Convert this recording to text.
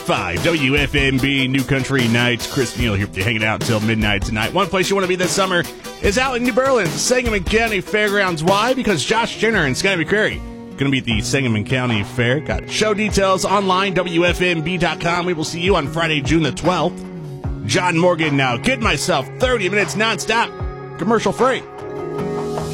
5 WFMB New Country Nights. Chris Neal here with you, hanging out until midnight tonight. One place you want to be this summer is out in New Berlin, Sangamon County Fairgrounds. Why? Because Josh Jenner and Scotty McCreary going to be at the Sangamon County Fair. Got show details online, WFMB.com. We will see you on Friday, June the 12th. John Morgan now. Kid myself, 30 minutes nonstop, commercial free.